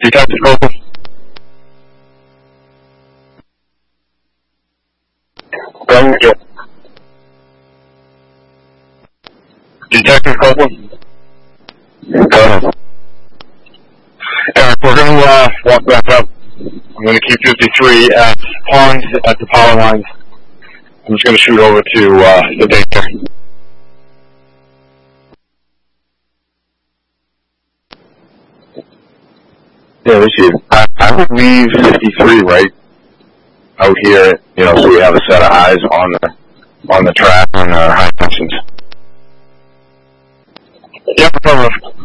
Detective Copeland. Going again. Detective Copeland. Go ahead. Eric, we're going to walk back up. I'm going to keep 53 at Ponds at the power lines. I'm just going to shoot over to the daycare. Yeah, this is. I would leave 53 right out here, so we have a set of eyes on the track and high tensions. Yep, cover.